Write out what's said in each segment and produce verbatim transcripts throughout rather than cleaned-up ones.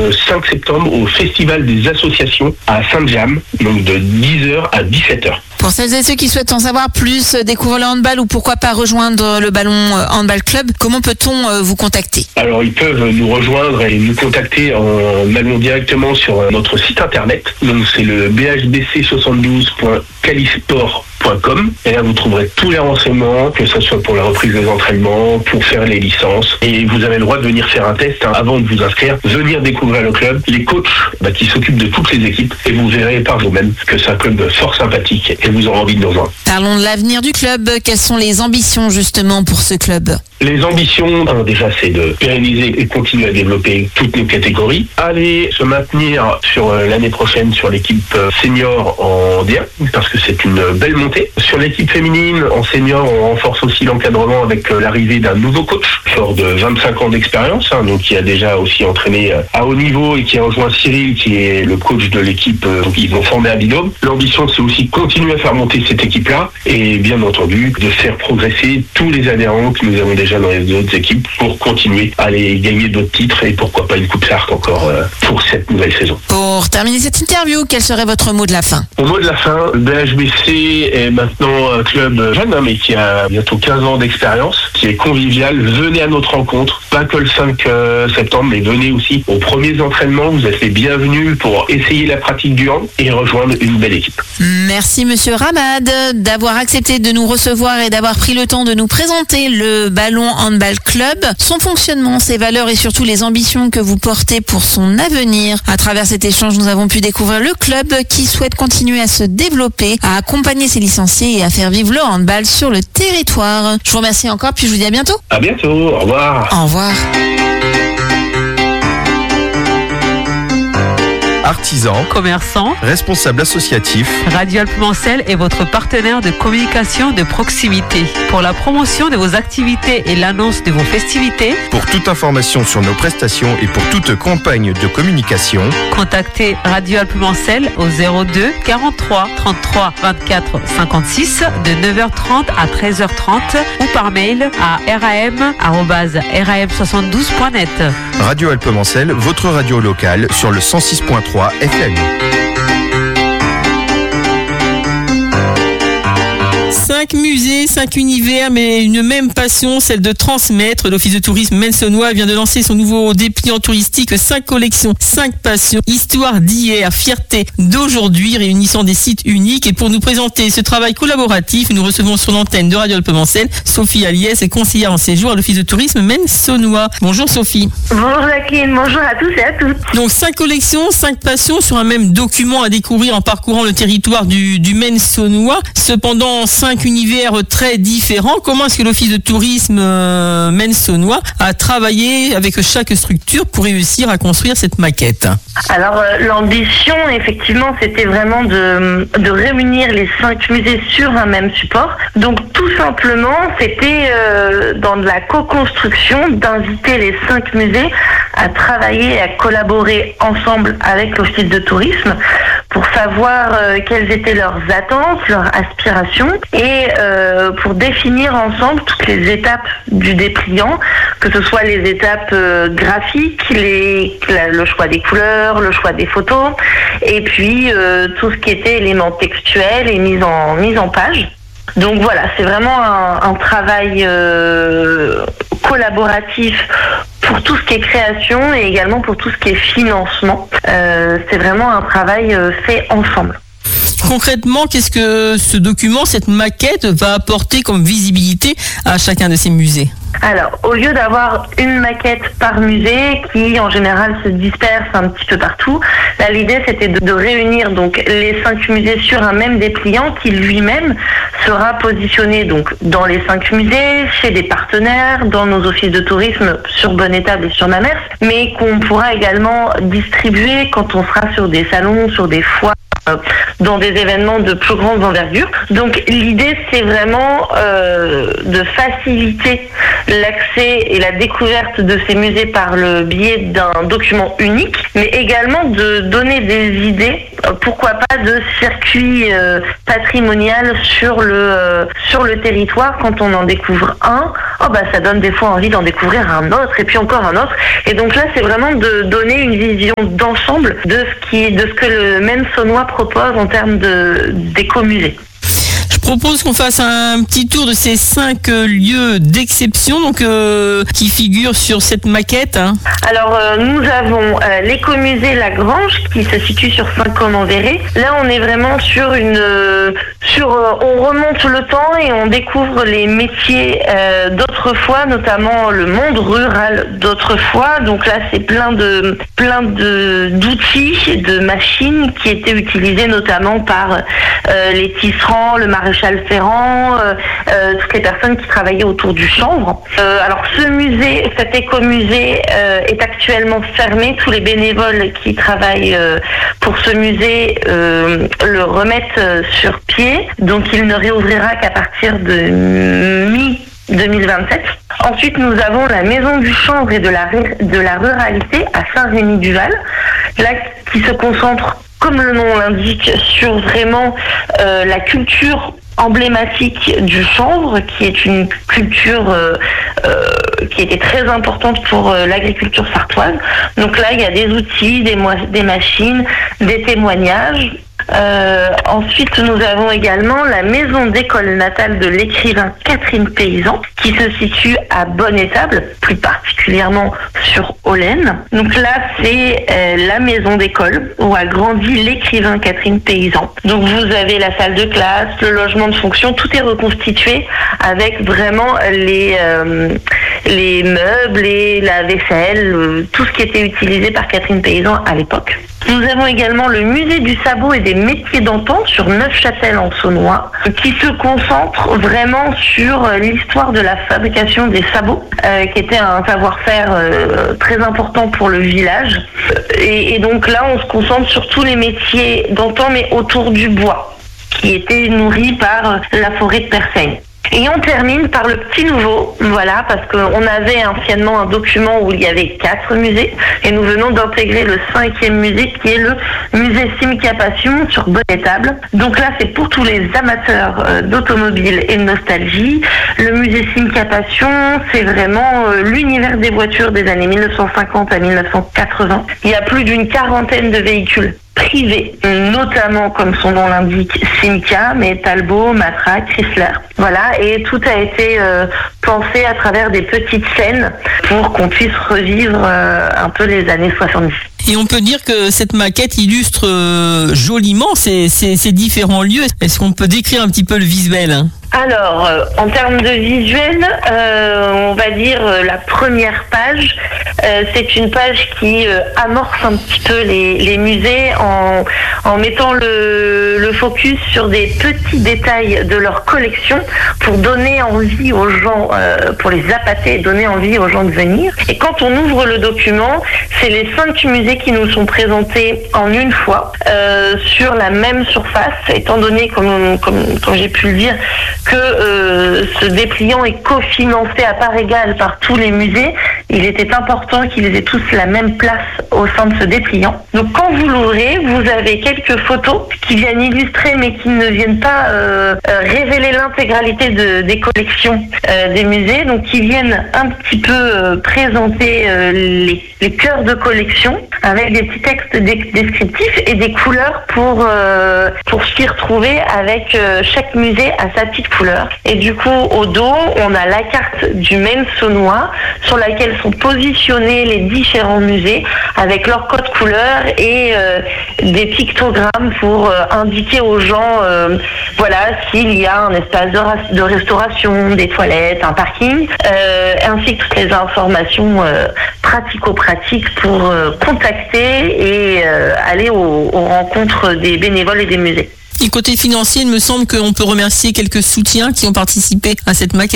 le cinq septembre au Festival des associations à Saint-James, donc de dix heures à dix-sept heures. Pour celles et ceux qui souhaitent en savoir plus, découvrir le handball ou pourquoi pas rejoindre le Ballon Handball Club, comment peut-on vous contacter ? Alors ils peuvent nous rejoindre et nous contacter en allant directement sur notre site internet. Donc c'est le b h b c soixante-douze point calisport point com et là vous trouverez tous les renseignements, que ce soit pour la reprise des entraînements, pour faire les licences, et vous avez le droit de venir faire un test hein, avant de vous inscrire, venir découvrir le club, les coachs bah, qui s'occupent de toutes les équipes, et vous verrez par vous-même que c'est un club fort sympathique et vous aurez envie de nous rejoindre. Parlons de l'avenir du club. Quelles sont les ambitions justement pour ce club ? Les ambitions, hein, déjà, c'est de pérenniser et continuer à développer toutes nos catégories. Aller se maintenir sur euh, l'année prochaine sur l'équipe euh, senior en D un, parce que c'est une belle montée. Sur l'équipe féminine, en senior, on renforce aussi l'encadrement avec euh, l'arrivée d'un nouveau coach, fort de vingt-cinq ans d'expérience, hein, donc qui a déjà aussi entraîné euh, à haut niveau et qui a rejoint Cyril, qui est le coach de l'équipe. Euh, donc ils vont former un binôme. L'ambition, c'est aussi continuer à faire monter cette équipe-là et bien entendu de faire progresser tous les adhérents que nous avons déjà dans les autres équipes pour continuer à aller gagner d'autres titres et pourquoi pas une Coupe Sark encore euh, pour cette nouvelle saison. Pour terminer cette interview, quel serait votre mot de la fin ? Au mot de la fin, le B H B C est maintenant un club jeune hein, mais qui a bientôt quinze ans d'expérience, qui est convivial. Venez à notre rencontre, pas que le cinq septembre, mais venez aussi aux premiers entraînements. Vous êtes les bienvenus pour essayer la pratique du hand et rejoindre une belle équipe. Merci Monsieur Ramad d'avoir accepté de nous recevoir et d'avoir pris le temps de nous présenter le Ballon Handball Club, son fonctionnement, ses valeurs et surtout les ambitions que vous portez pour son avenir. À travers cet échange, nous avons pu découvrir le club qui souhaite continuer à se développer, à accompagner ses licenciés et à faire vivre le handball sur le territoire. Je vous remercie encore, puis je vous dis à bientôt. À bientôt, au revoir. Au revoir. Artisans, commerçants, responsables associatifs, Radio Alpes-Mancel est votre partenaire de communication de proximité. Pour la promotion de vos activités et l'annonce de vos festivités, pour toute information sur nos prestations et pour toute campagne de communication, contactez Radio Alpes-Mancel au zéro deux quarante-trois trente-trois vingt-quatre cinquante-six de neuf heures trente à treize heures trente ou par mail à ram arobase ram soixante-douze point net. Radio Alpes-Mancel, votre radio locale sur le cent six point trois F M. Cinq musées, cinq univers, mais une même passion, celle de transmettre. L'Office de tourisme Maine-Saunois vient de lancer son nouveau dépliant touristique, cinq collections, cinq passions, histoire d'hier, fierté d'aujourd'hui, réunissant des sites uniques. Et pour nous présenter ce travail collaboratif, nous recevons sur l'antenne de Radio Alpes-Mancel Sophie Aliès, conseillère en séjour à l'Office de tourisme Maine-Saunois. Bonjour Sophie. Bonjour Jacqueline, bonjour à tous et à toutes. Donc cinq collections, cinq passions sur un même document à découvrir en parcourant le territoire du, du Maine-Saunois. Cependant, cinq univers très différents. Comment est-ce que l'Office de tourisme euh, Maine-Saunois a travaillé avec chaque structure pour réussir à construire cette maquette ? Alors euh, l'ambition, effectivement, c'était vraiment de, de réunir les cinq musées sur un même support. Donc tout simplement, c'était euh, dans de la co-construction d'inviter les cinq musées à travailler et à collaborer ensemble avec l'Office de tourisme pour savoir euh, quelles étaient leurs attentes, leurs aspirations et euh, pour définir ensemble toutes les étapes du dépliant, que ce soit les étapes euh, graphiques, les, la, le choix des couleurs, le choix des photos et puis euh, tout ce qui était éléments textuels et mise en, mise en page. Donc voilà, c'est vraiment un, un travail euh, collaboratif pour tout ce qui est création et également pour tout ce qui est financement. Euh, c'est vraiment un travail euh, fait ensemble. Concrètement, qu'est-ce que ce document, cette maquette va apporter comme visibilité à chacun de ces musées ? Alors, au lieu d'avoir une maquette par musée qui, en général, se disperse un petit peu partout, là, l'idée, c'était de, de réunir donc les cinq musées sur un même dépliant qui, lui-même, sera positionné donc dans les cinq musées, chez des partenaires, dans nos offices de tourisme sur Bonne-Étable et sur Mamers, mais qu'on pourra également distribuer quand on sera sur des salons, sur des foires, euh, dans des événements de plus grande envergure. Donc l'idée, c'est vraiment euh, de faciliter l'accès et la découverte de ces musées par le biais d'un document unique, mais également de donner des idées, euh, pourquoi pas de circuit euh, patrimonial sur le euh, sur le territoire. Quand on en découvre un, oh bah ça donne des fois envie d'en découvrir un autre et puis encore un autre. Et donc là, c'est vraiment de donner une vision d'ensemble de ce qui de ce que le Maine Saunois propose en termes de d'écomusée. Je propose qu'on fasse un petit tour de ces cinq euh, lieux d'exception donc euh, qui figurent sur cette maquette. Hein. Alors euh, nous avons euh, l'écomusée La Grange qui se situe sur Saint-Côme-en-Véré. Là, on est vraiment sur une euh, sur euh, on remonte le temps et on découvre les métiers euh, d'autrefois, notamment le monde rural d'autrefois. Donc là, c'est plein de plein de d'outils, de machines qui étaient utilisées notamment par euh, les tisserands, le maréchal Ferrand, euh, euh, toutes les personnes qui travaillaient autour du chanvre. Euh, alors ce musée, cet écomusée euh, est actuellement fermé. Tous les bénévoles qui travaillent euh, pour ce musée euh, le remettent euh, sur pied. Donc il ne réouvrira qu'à partir de mi deux mille vingt-sept. Ensuite, nous avons la Maison du Chanvre et de la, de la Ruralité à Saint-Rémy-du-Val, là qui se concentre, comme le nom l'indique, sur vraiment euh, la culture emblématique du chanvre, qui est une culture euh, euh, qui était très importante pour euh, l'agriculture sartoise. Donc là, il y a des outils, des, mo- des machines, des témoignages. Euh, ensuite, nous avons également la maison d'école natale de l'écrivain Catherine Paysan, qui se situe à Bonne-Étable, plus particulièrement sur Hollen. Donc là, c'est euh, la maison d'école où a grandi l'écrivain Catherine Paysan. Donc vous avez la salle de classe, le logement de fonction, tout est reconstitué avec vraiment les euh, les meubles et la vaisselle, euh, tout ce qui était utilisé par Catherine Paysan à l'époque. Nous avons également le musée du sabot et des métiers d'antan sur Neufchâtel en Saunois, qui se concentre vraiment sur l'histoire de la fabrication des sabots, euh, qui était un savoir-faire euh, très important pour le village. Et, et donc là, on se concentre sur tous les métiers d'antan, mais autour du bois, qui était nourri par la forêt de Persaigne. Et on termine par le petit nouveau, voilà, parce qu'on avait anciennement un document où il y avait quatre musées, et nous venons d'intégrer le cinquième musée, qui est le musée Simca Passion sur Bonne-Étable. Donc là, c'est pour tous les amateurs euh, d'automobile et de nostalgie. Le musée Simca Passion, c'est vraiment euh, l'univers des voitures des années mille neuf cent cinquante à mille neuf cent quatre-vingts. Il y a plus d'une quarantaine de véhicules privés, notamment, comme son nom l'indique, Simca, mais Talbot, Matra, Chrysler. Voilà, et tout a été euh, pensé à travers des petites scènes pour qu'on puisse revivre euh, un peu les années soixante-dix. Et on peut dire que cette maquette illustre euh, joliment ces, ces, ces différents lieux. Est-ce qu'on peut décrire un petit peu le visuel, hein ? Alors, euh, en termes de visuel, euh, on va dire euh, la première page, euh, c'est une page qui euh, amorce un petit peu les, les musées en, en mettant le, le focus sur des petits détails de leur collection pour donner envie aux gens, euh, pour les appâter et donner envie aux gens de venir. Et quand on ouvre le document, c'est les cinq musées qui nous sont présentés en une fois euh, sur la même surface, étant donné, comme, comme, comme j'ai pu le dire, que euh, ce dépliant est cofinancé à part égale par tous les musées. Il était important qu'ils aient tous la même place au sein de ce dépliant. Donc quand vous l'ouvrez, vous avez quelques photos qui viennent illustrer mais qui ne viennent pas euh, euh, révéler l'intégralité de, des collections euh, des musées, donc qui viennent un petit peu euh, présenter euh, les, les cœurs de collection avec des petits textes dé- descriptifs et des couleurs pour, euh, pour s'y retrouver avec euh, chaque musée à sa petite couleur. Et du coup, au dos, on a la carte du Maine Saunois sur laquelle sont positionnés les différents musées avec leur code couleur et euh, des pictogrammes pour euh, indiquer aux gens euh, voilà, s'il y a un espace de, ra- de restauration, des toilettes, un parking, euh, ainsi que toutes les informations euh, pratico-pratiques pour euh, contacter et euh, aller aux, aux rencontres des bénévoles et des musées. Et côté financier, il me semble qu'on peut remercier quelques soutiens qui ont participé à cette maquette.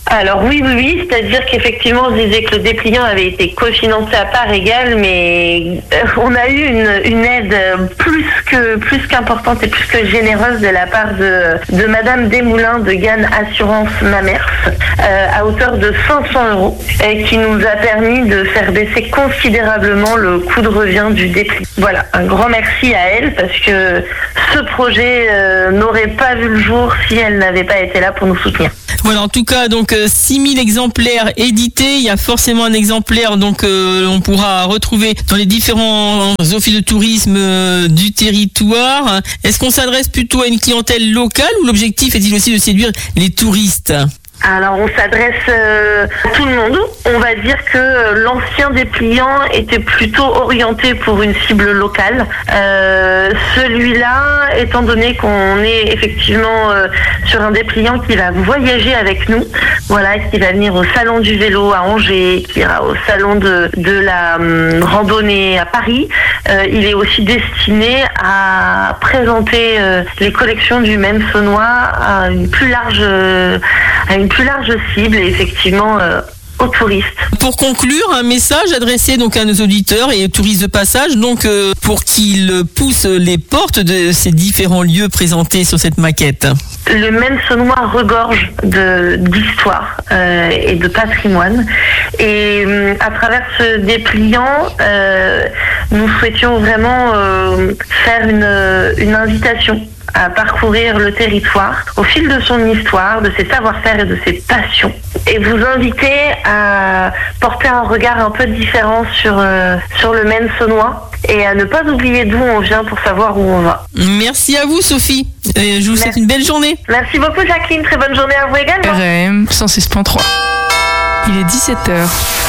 Alors oui, oui, oui, c'est-à-dire qu'effectivement, je disais que le dépliant avait été cofinancé à part égale, mais on a eu une, une aide plus que plus qu'importante et plus que généreuse de la part de, de Madame Desmoulins de Gann Assurance Mamers, euh, à hauteur de cinq cents euros, et qui nous a permis de faire baisser considérablement le coût de revient du dépliant. Voilà, un grand merci à elle, parce que ce projet euh, n'aurait pas vu le jour si elle n'avait pas été là pour nous soutenir. Voilà, en tout cas, donc six mille exemplaires édités. Il y a forcément un exemplaire, donc euh, on pourra retrouver dans les différents offices de tourisme euh, du territoire. Est-ce qu'on s'adresse plutôt à une clientèle locale ou l'objectif est-il aussi de séduire les touristes ? Alors on s'adresse euh, à tout le monde. On va dire que euh, l'ancien dépliant était plutôt orienté pour une cible locale. Euh, celui-là, étant donné qu'on est effectivement euh, sur un dépliant qui va voyager avec nous, voilà, qui va venir au salon du vélo à Angers, qui ira au salon de, de la hum, randonnée à Paris, euh, il est aussi destiné à présenter euh, les collections du Maine saunois à une plus large euh, à une plus large cible et effectivement euh, aux touristes. Pour conclure, un message adressé donc à nos auditeurs et aux touristes de passage, donc euh, pour qu'ils poussent les portes de ces différents lieux présentés sur cette maquette. Le Maine saunois regorge de, d'histoire euh, et de patrimoine, et euh, à travers ce dépliant, euh, nous souhaitions vraiment euh, faire une, une invitation à parcourir le territoire au fil de son histoire, de ses savoir-faire et de ses passions, et vous inviter à porter un regard un peu différent sur, euh, sur le Maine saunois et à ne pas oublier d'où on vient pour savoir où on va. Merci à vous Sophie, et je vous souhaite une belle journée. Merci beaucoup Jacqueline, très bonne journée à vous également. R A M cent six point trois. Il est dix-sept heures.